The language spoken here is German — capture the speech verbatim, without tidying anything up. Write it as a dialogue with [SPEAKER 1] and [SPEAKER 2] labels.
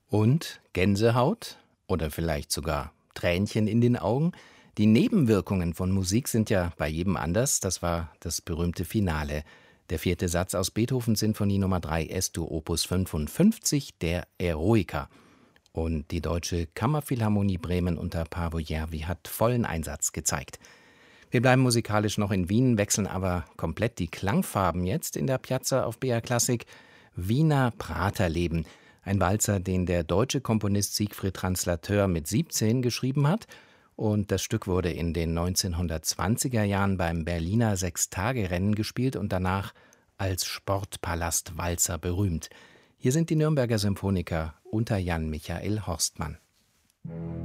[SPEAKER 1] Und Gänsehaut oder vielleicht sogar Tränchen in den Augen? Die Nebenwirkungen von Musik sind ja bei jedem anders. Das war das berühmte Finale. Der vierte Satz aus Beethovens Sinfonie Nummer drei Es-Dur Opus fünfundfünfzig, der Eroica. Und die Deutsche Kammerphilharmonie Bremen unter Paavo Järvi hat vollen Einsatz gezeigt. Wir bleiben musikalisch noch in Wien, wechseln aber komplett die Klangfarben jetzt in der Piazza auf B R Klassik. Wiener Praterleben. Ein Walzer, den der deutsche Komponist Siegfried Translateur mit siebzehn geschrieben hat. Und das Stück wurde in den neunzehnhundertzwanziger Jahren beim Berliner Sechstagerennen gespielt und danach als Sportpalast-Walzer berühmt. Hier sind die Nürnberger Symphoniker unter Jan Michael Horstmann.